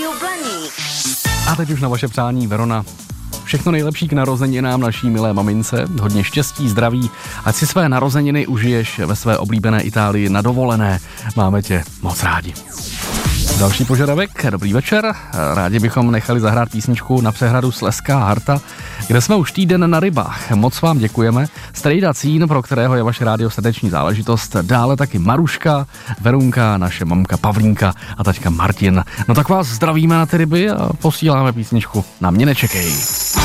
Rádiu Blaník. A teď už na vaše přání, Verona. Všechno nejlepší k narozeninám naší milé mamince, hodně štěstí, zdraví, ať si své narozeniny užiješ ve své oblíbené Itálii na dovolené. Máme tě moc rádi. Další požadavek, dobrý večer. Rádi bychom nechali zahrát písničku Na přehradu Slezská Harta, kde jsme už týden na rybách. Moc vám děkujeme. Strejda Cín, pro kterého je vaše rádio srdeční záležitost. Dále taky Maruška, Verunka, naše mamka Pavlínka a taťka Martin. No tak vás zdravíme na ty ryby a posíláme písničku Na mě nečekej.